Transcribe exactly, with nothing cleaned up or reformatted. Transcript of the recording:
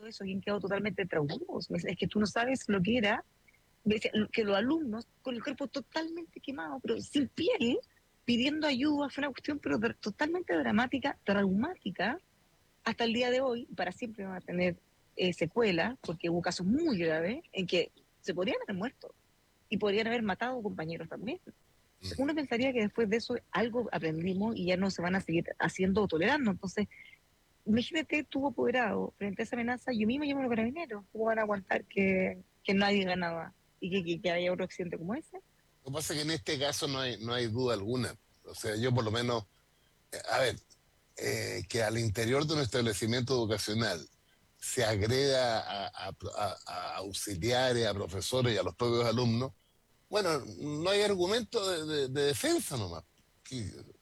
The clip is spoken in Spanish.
eso, alguien quedó totalmente traumado. Me dice, es que tú no sabes lo que era. Me decía, que los alumnos con el cuerpo totalmente quemado, pero sin piel, pidiendo ayuda, fue una cuestión pero de- totalmente dramática, traumática, hasta el día de hoy, para siempre van a tener eh, secuelas, porque hubo casos muy graves en que se podrían haber muerto y podrían haber matado compañeros también. Entonces, Mm. uno pensaría que después de eso algo aprendimos y ya no se van a seguir haciendo o tolerando. Entonces, imagínate, tuvo apoderado frente a esa amenaza, yo mismo llamo a los carabineros. ¿Cómo van a aguantar que, que nadie ganaba y que, que, que haya otro accidente como ese? Lo que pasa es que en este caso no hay, no hay duda alguna. O sea, yo por lo menos, eh, a ver, eh, que al interior de un establecimiento educacional se agreda a, a- a- a auxiliares, a profesores y a los propios alumnos, bueno, no hay argumento de, de- de defensa nomás. Y